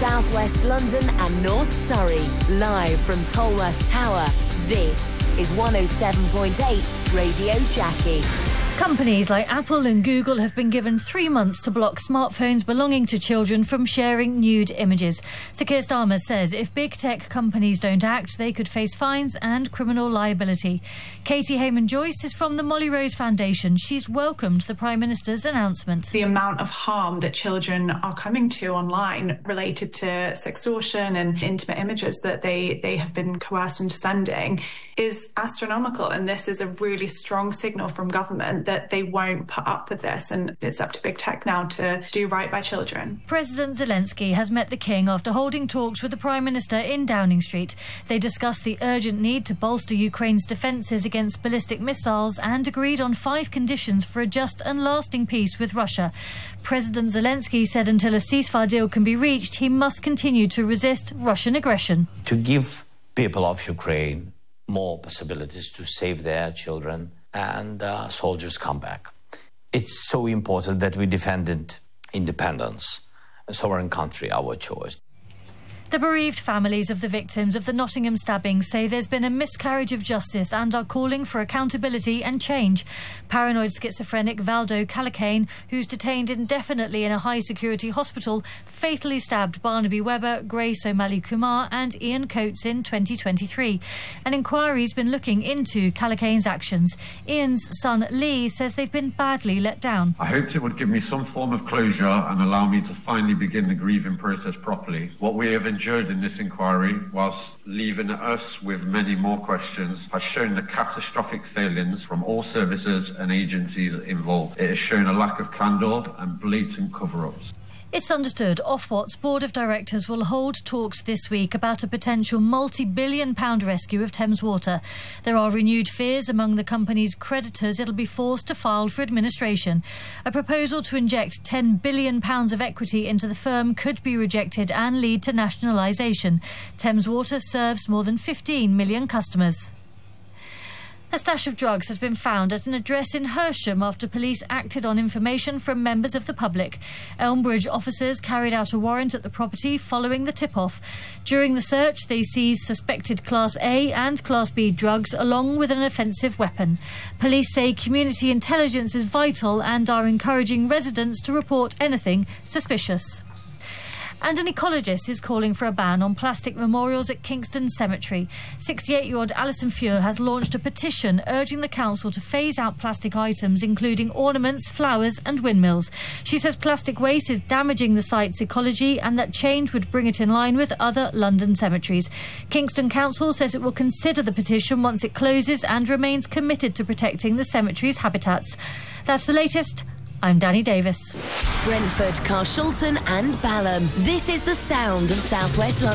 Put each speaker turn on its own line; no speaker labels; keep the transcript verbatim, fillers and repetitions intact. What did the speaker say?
South West London and North Surrey. Live from Tolworth Tower, this is one oh seven point eight Radio Jackie.
Companies like Apple and Google have been given three months to block smartphones belonging to children from sharing nude images. Sir Keir Starmer says if big tech companies don't act, they could face fines and criminal liability. Katie Hayman-Joyce is from the Molly Rose Foundation. She's welcomed the Prime Minister's announcement.
The amount of harm that children are coming to online related to sextortion and intimate images that they, they have been coerced into sending is astronomical, and this is a really strong signal from government that they won't put up with this, and it's up to big tech now to do right by children.
President Zelensky has met the King after holding talks with the Prime Minister in Downing Street. They discussed the urgent need to bolster Ukraine's defences against ballistic missiles and agreed on five conditions for a just and lasting peace with Russia. President Zelensky said until a ceasefire deal can be reached, he must continue to resist Russian aggression.
To give people of Ukraine more possibilities to save their children and uh, soldiers come back. It's so important that we defended independence, a sovereign country, our choice.
The bereaved families of the victims of the Nottingham stabbings say there's been a miscarriage of justice and are calling for accountability and change. Paranoid schizophrenic Valdo Calacane, who's detained indefinitely in a high-security hospital, fatally stabbed Barnaby Webber, Grace O'Malley Kumar and Ian Coates in twenty twenty-three. An inquiry's been looking into Calacane's actions. Ian's son Lee says they've been badly let down.
I hoped it would give me some form of closure and allow me to finally begin the grieving process properly. What we have enjoyed in this inquiry, whilst leaving us with many more questions, has shown the catastrophic failings from all services and agencies involved. It has shown a lack of candour and blatant cover-ups.
It's understood Ofwat's Board of Directors will hold talks this week about a potential multi-billion pound rescue of Thames Water. There are renewed fears among the company's creditors it'll be forced to file for administration. A proposal to inject ten billion pounds of equity into the firm could be rejected and lead to nationalisation. Thames Water serves more than fifteen million customers. A stash of drugs has been found at an address in Hersham after police acted on information from members of the public. Elmbridge officers carried out a warrant at the property following the tip-off. During the search, they seized suspected Class A and Class B drugs along with an offensive weapon. Police say community intelligence is vital and are encouraging residents to report anything suspicious. And an ecologist is calling for a ban on plastic memorials at Kingston Cemetery. sixty-eight-year-old Alison Fure has launched a petition urging the council to phase out plastic items, including ornaments, flowers and windmills. She says plastic waste is damaging the site's ecology and that change would bring it in line with other London cemeteries. Kingston Council says it will consider the petition once it closes and remains committed to protecting the cemetery's habitats. That's the latest. I'm Danny Davis.
Brentford, Carshalton and Balham. This is the sound of South West London.